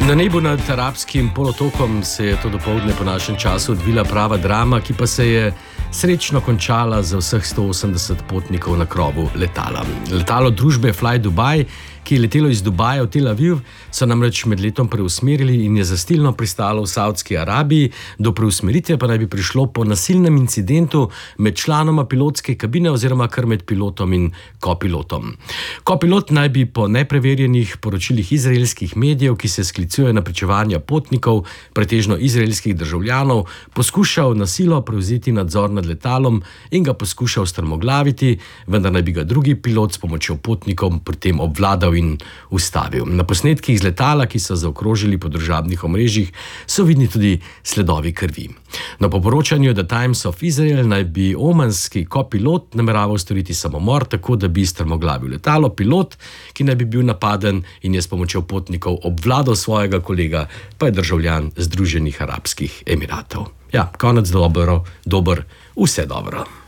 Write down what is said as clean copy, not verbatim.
Na nebu nad arabskim polotokom se je to dopoldne po našem času odvila prava drama, ki pa se je srečno končala za vseh 180 potnikov na krovu letala. Letalo družbe Fly Dubai, ki je letelo iz Dubaja v Tel Aviv, so namreč med letom preusmerili in je zastilno pristalo v Saudski Arabiji. Do preusmeritve pa naj bi prišlo po nasilnem incidentu med članoma pilotske kabine oziroma kar med pilotom in kopilotom. Kopilot naj bi po nepreverjenih poročilih izraelskih medijev, ki se sklicujejo na pričevanja potnikov, pretežno izraelskih državljanov, poskušal na silo prevzeti nadzor nad letalom in ga poskušal strmoglaviti, vendar naj bi ga drugi pilot s pomočjo potnikov pri tem obvladal in ustavil. Na posnetkih z letala, ki so zaokrožili po družabnih omrežjih, so vidni tudi sledovi krvi. No, po poročanju The Times of Israel naj bi omanski kopilot nameraval storiti samomor, tako da bi strmoglavil letalo. Pilot, ki naj bi bil napaden in je s pomočjo potnikov obvladal svojega kolega, pa je državljan Združenih arabskih emiratov. Ja, konec dober, vse dobro.